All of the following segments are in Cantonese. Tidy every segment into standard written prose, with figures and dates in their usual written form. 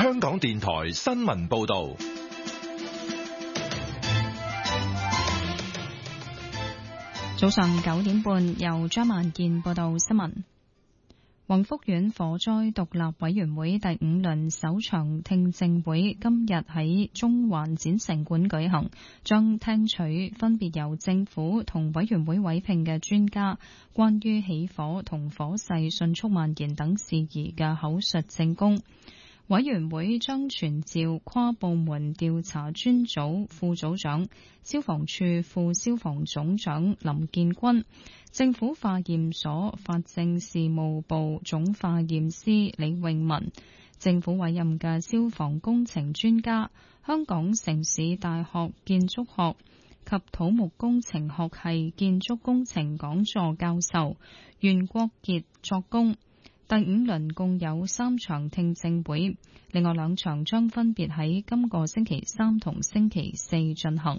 香港電台新聞報道。 早上9點半，由張萬健報道新聞。宏福苑火災獨立委員會第5輪首場聽證會今日喺中環展城館舉行，將聽取分別由政府同委員會委聘嘅專家關於起火同火勢迅速蔓延等事宜嘅口述證供。委員會將傳召跨部門調查專組副組長、消防處副消防總長林建軍、政府化驗所法證事務部總化驗師李永文、政府委任嘅消防工程專家、香港城市大學建築學及土木工程學系建築工程講座教授袁國傑作供。第5輪共有3場聽證會，另外2場將分別喺今個星期3同星期4進行。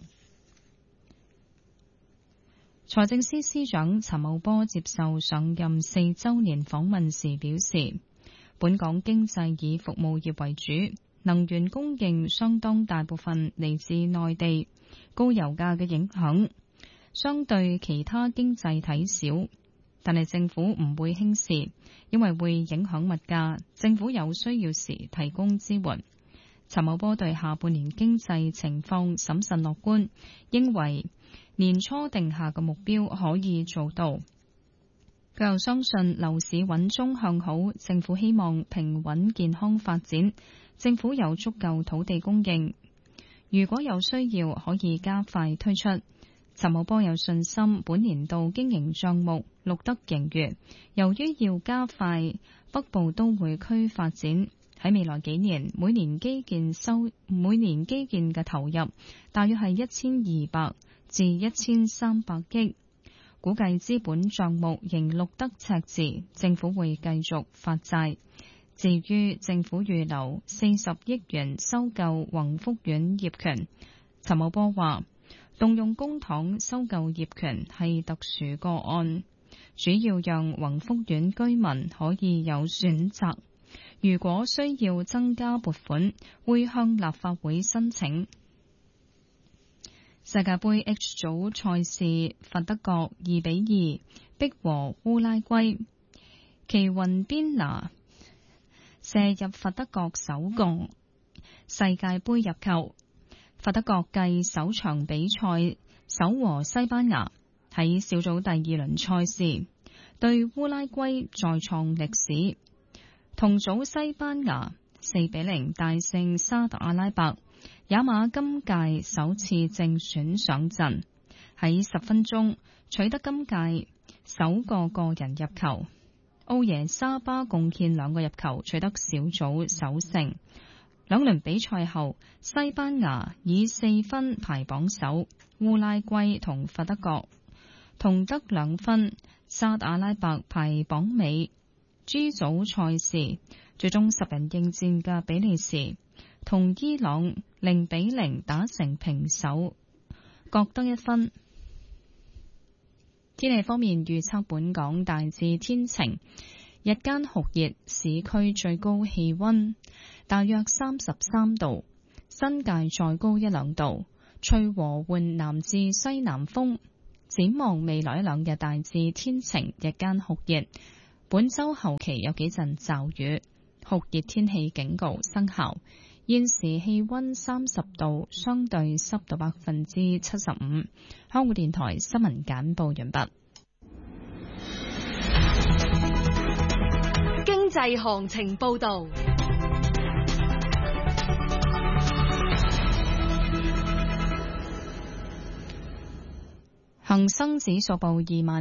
財政司司長陳茂波接受上任4週年訪問時表示，本港經濟以服務業為主，能源供應相當大部分嚟自內地，高油價嘅影響相對其他經濟體少。但係政府唔會輕視，因為會影響物價，政府有需要時提供支援。陳茂波對下半年經濟情況審慎樂觀，認為年初定下嘅目標可以做到。佢又相信樓市穩中向好，政府希望平穩健康發展，政府有足夠土地供應，如果有需要可以加快推出。陳茂波有信心本年度經營帳目錄得盈餘，由於要加快北部都會區發展，喺未來幾年每年基建嘅投入大約係1200至1300億，估計資本帳目仍錄得赤字，政府會繼續發債。至於政府預留40億元收購宏福苑業權，陳茂波話動用公帑收購業權係特殊個案，主要讓宏福苑居民可以有選擇。如果需要增加撥款，會向立法會申請。世界盃 H 組賽事，佛德國2-2逼和烏拉圭，奇雲邊拿射入佛德國首個世界盃入球。佛德國繼首場比賽首和西班牙，喺小組第2輪賽事對烏拉圭再創歷史。同組西班牙4-0大勝沙特阿拉伯，也馬今屆首次正選上陣，喺10分鐘取得今屆首個個人入球。奧耶沙巴貢獻2個入球，取得小組首勝。2輪比賽後，西班牙以4分排榜首，烏拉圭同佛德國同得2分，沙特阿拉伯排榜尾。G 組賽事最終10人應戰嘅比利時同伊朗0-0打成平手，各得1分。天氣方面預測，本港大致天晴，日間酷熱，市區最高氣溫大約33度，新界再高1-2度，吹和緩南至西南風。展望未來1-2日大致天晴，日間酷熱，本週後期有幾陣驟雨，酷熱天氣警告生效。現時氣溫30度，相對濕度75%。香港電台新聞簡報完畢。 經濟行情報道。 恒生指數報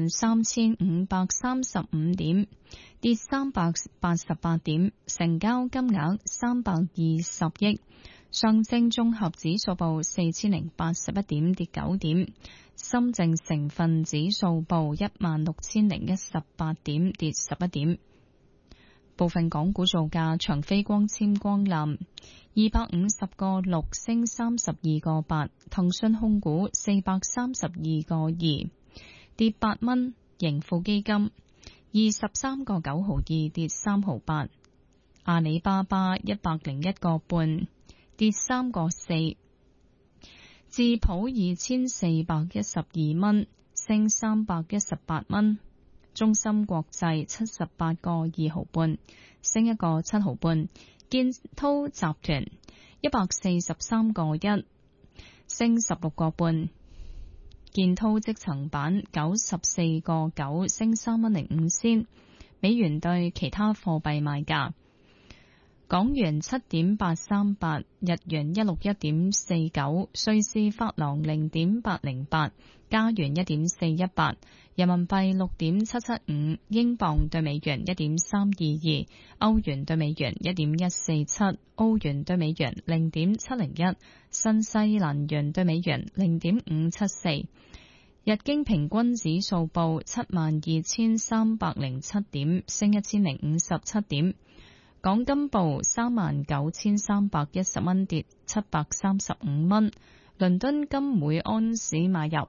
23,535點，跌388點，成交金額320億。上證綜合指數報4,081點，跌9點。深證成分指數報16,018點，跌11點。部分港股造價：長飛光纖光纜250.6升32個8，騰訊控股432個2跌8蚊，盈富基金23個9毫2跌3毫8， 阿里巴巴101個半，跌3個4。智普2412蚊，升318蚊。中芯國際78個2毫半，升1個7毫半。建滔集團143個1，升16個半。建滔積層板94個9，升3蚊05仙。美元對其他貨幣賣價：港元7.838，日元161.49，瑞士法郎0.808，加元1.418，人民幣6.775，英鎊對美元1.322，歐元對美元1.147，澳元對美元0.701，新西蘭元對美元0.574。日經平均指數報72,307點，升1057點。港金報39,310蚊，跌735蚊。倫敦金每安士買入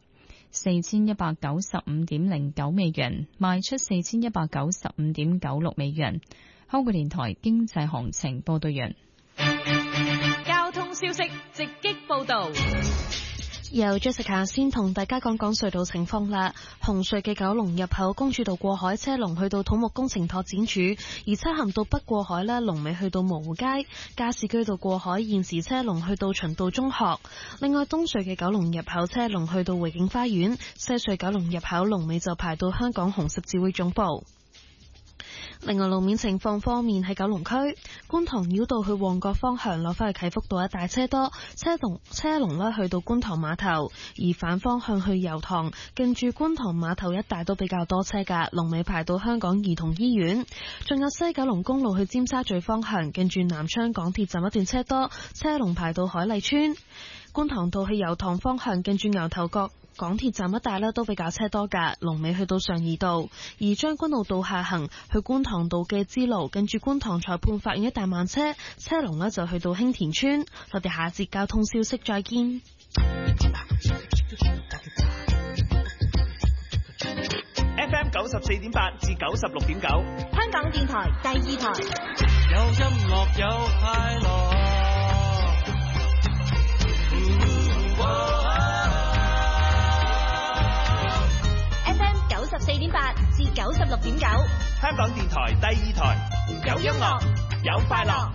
4195.09美元，賣出4195.96美元。香港電台經濟行情報道完。 交通消息直擊報道。 由 Jessica 先同大家講講隧道情況啦。紅隧嘅九龍入口公主道過海車龍去到土木工程拓展處，而漆咸道北過海呢，龍尾去到蕪湖街。加士居道過海現時車龍去到循道中學。另外東隧嘅九龍入口車龍去到匯景花園，西隧九龍入口龍尾就排到香港紅十字會總部。另外路面情況方面，喺九龍區觀塘繞道去旺角方向落返去啟福道一帶車多，車龍呢去到觀塘碼頭，而反方向去油塘近住觀塘碼頭一帶都比較多車㗎，龍尾排到香港兒童醫院。仲有西九龍公路去尖沙咀方向近住南昌港鐵站一段車多，車龍排到海麗村。觀塘道去油塘方向近住牛頭角港鐵站一帶都比較車多㗎，龍尾去到上怡道。而將軍澳道下行去觀塘道嘅支路近住觀塘裁判法院一帶慢車，車龍就去到興田村。我哋下節交通消息再見。 FM 94.8至96.9， 香港電台第二台。 有音樂有快樂。 FM 94.8至96.9， 香港電台第二台，有音樂有快樂。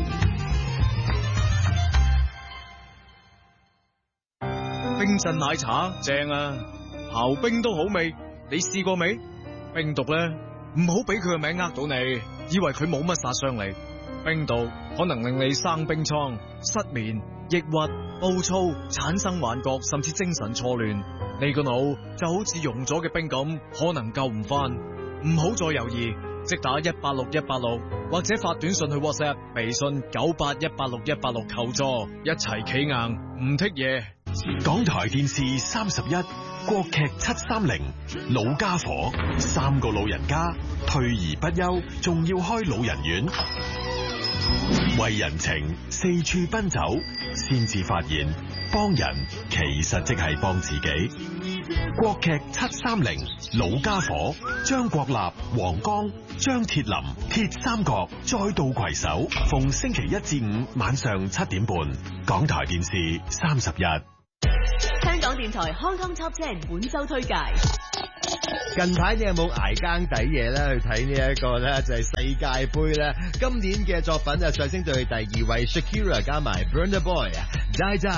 冰鎮奶茶正啊，刨冰都好味，你試過未？冰毒咧，唔好俾佢個名呃到你，以為佢冇乜殺傷力。冰毒可能令你生冰瘡、失眠、抑鬱、暴躁、產生幻覺，甚至精神錯亂。你個腦就好似溶咗嘅冰咁，可能救唔翻。唔好再猶豫，即打186186，或者發短信去 WhatsApp、微信981861186求助，一齊企硬唔剔嘢。 港台電視31國劇730老家伙，3個老人家退而不休，仲要開老人院，為人情四處奔走，先至發現幫人其實即係幫自己。國劇730老家伙，張國立、黃剛、張鐵林鐵三角再度攜手，逢星期1至5晚上7點半，港台電視31。 香港電台 Hong Kong Top 10本周推介。 近排你有冇捱更抵夜咧？去睇呢一個咧就係世界盃咧，今年嘅作品就上升到去第2位 Shakira 加埋 Burna Boy 啊，Die Die。